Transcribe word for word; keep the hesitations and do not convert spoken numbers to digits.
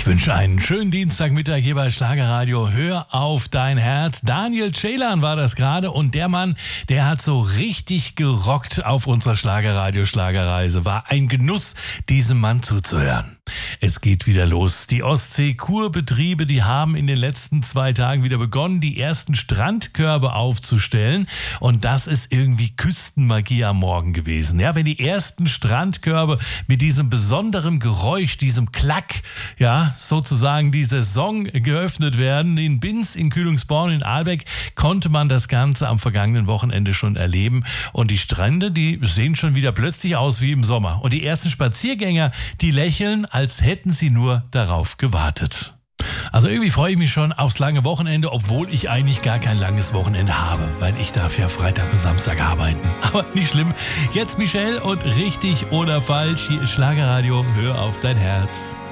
Ich wünsche einen schönen Dienstagmittag hier bei Schlagerradio. Hör auf dein Herz. Daniel Ceylan war das gerade und der Mann, der hat so richtig gerockt auf unserer Schlagerradio-Schlagerreise. War ein Genuss, diesem Mann zuzuhören. Es geht wieder los. Die Ostsee-Kurbetriebe, die haben in den letzten zwei Tagen wieder begonnen, die ersten Strandkörbe aufzustellen. Und das ist irgendwie Küstenmagie am Morgen gewesen. Ja, wenn die ersten Strandkörbe mit diesem besonderen Geräusch, diesem Klack, ja, sozusagen die Saison geöffnet werden. In Binz, in Kühlungsborn, in Ahlbeck konnte man das Ganze am vergangenen Wochenende schon erleben. Und die Strände, die sehen schon wieder plötzlich aus wie im Sommer. Und die ersten Spaziergänger, die lächeln, als hätten sie nur darauf gewartet. Also irgendwie freue ich mich schon aufs lange Wochenende, obwohl ich eigentlich gar kein langes Wochenende habe, weil ich darf ja Freitag und Samstag arbeiten. Aber nicht schlimm. Jetzt Michelle und richtig oder falsch, hier ist Schlagerradio, hör auf dein Herz.